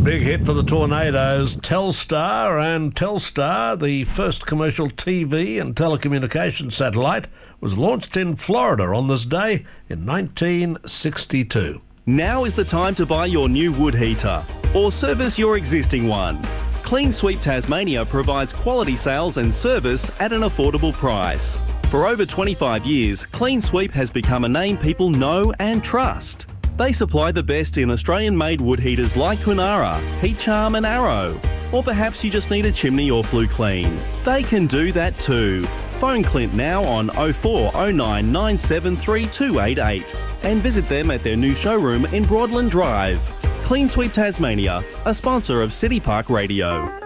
Big hit for the Tornadoes. Telstar, and Telstar, the first commercial TV and telecommunications satellite, was launched in Florida on this day in 1962. Now is the time to buy your new wood heater or service your existing one. Clean Sweep Tasmania provides quality sales and service at an affordable price. For over 25 years, Clean Sweep has become a name people know and trust. They supply the best in Australian-made wood heaters like Kunara, Heat Charm and Arrow. Or perhaps you just need a chimney or flue clean. They can do that too. Phone Clint now on 0409 973 288 and visit them at their new showroom in Broadland Drive. Clean Sweep Tasmania, a sponsor of City Park Radio.